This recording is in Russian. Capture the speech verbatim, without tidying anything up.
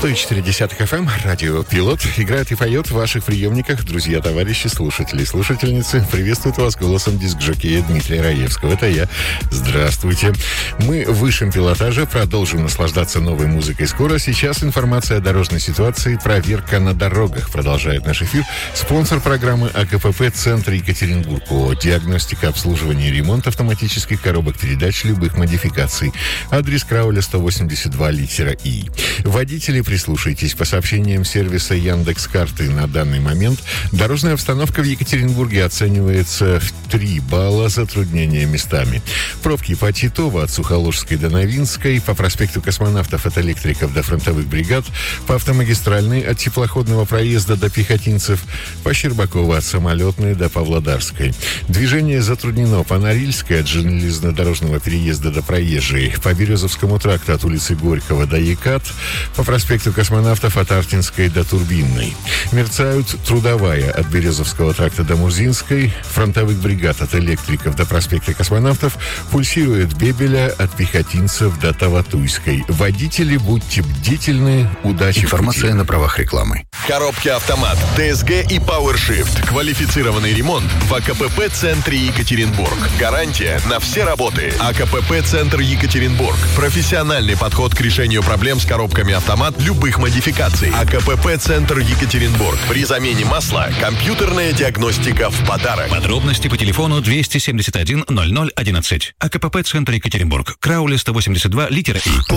сто четыре эф эм, радио «Пилот». Играет и поет в ваших приемниках. Друзья, товарищи, слушатели и слушательницы. Приветствует вас голосом диск-жокея Дмитрия Раевского. Это я. Здравствуйте. Мы в высшем пилотаже продолжим наслаждаться новой музыкой скоро. Сейчас информация о дорожной ситуации. Проверка на дорогах. Продолжает наш эфир. Спонсор программы АКПП «Центр Екатеринбург». О диагностика, обслуживание и ремонт автоматических коробок передач любых модификаций. Адрес Крауля сто восемьдесят два, литера И. Водители, прислушайтесь. По сообщениям сервиса Яндекс.Карты на данный момент дорожная обстановка в Екатеринбурге оценивается в три балла, затруднения местами. Пробки по Титово от Сухоложской до Новинской, по проспекту Космонавтов от Электриков до Фронтовых бригад, по автомагистральной от Теплоходного проезда до Пехотинцев, по Щербакова от Самолетной до Павлодарской. Движение затруднено по Норильской от железнодорожного переезда до Проезжей, по Березовскому тракту от улицы Горького до Екат, по проспекту Космонавтов от Артинской до Турбинной. Мерцают Трудовая от Березовского тракта до Мурзинской, Фронтовых бригад от Электриков до проспекта Космонавтов, пульсирует Бебеля от Пехотинцев до Таватуйской. Водители, будьте бдительны, удачи. Информация на правах рекламы. Коробки «Автомат», ДСГ и PowerShift. Квалифицированный ремонт в АКПП «Центре Екатеринбург». Гарантия на все работы. АКПП «Центр Екатеринбург». Профессиональный подход к решению проблем с коробками «Автомат» любых модификаций. АКПП «Центр Екатеринбург». При замене масла компьютерная диагностика в подарок. Подробности по телефону двести семьдесят один ноль ноль одиннадцать. АКПП «Центр Екатеринбург». Краули сто восемьдесят два, литера И.